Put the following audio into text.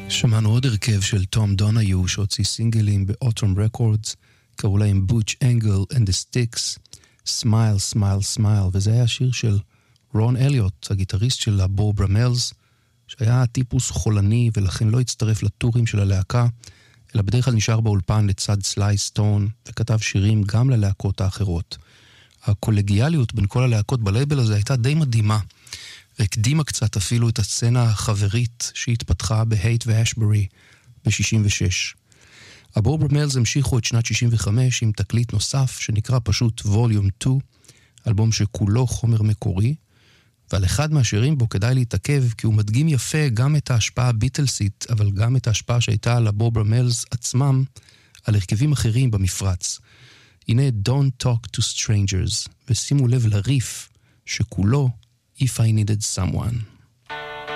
שמענו עוד הרכב של תום דוניו שהוציא סינגלים באוטום רקורדס, קראו להם בוטש אנגל and the Sticks, סמייל סמייל סמייל, וזה היה השיר של רון אליוט, הגיטריסט של הבור ברמלס, שהיה טיפוס חולני ולכן לא הצטרף לטורים של הלהקה, אלא בדרך כלל נשאר באולפן לצד סליי סטון, וכתב שירים גם ללהקות האחרות. הקולגיאליות בין כל הלהקות בלייבל הזה הייתה די מדהימה, והקדימה קצת אפילו את הסצנה החברית שהתפתחה בהייט ואשברי ב-66. הבור ברמלס המשיכו את שנת 65 עם תקליט נוסף שנקרא פשוט ווליום 2, אלבום שכולו חומר מקורי, ועל אחד מהשירים בו כדאי להתעכב כי הוא מדגים יפה גם את ההשפעה הביטלסית, אבל גם את ההשפעה שהייתה על הבור ברמלס עצמם, על הרכבים אחרים במפרץ. הנה Don't Talk to Strangers, ושימו לב לריף שכולו If I Needed Someone.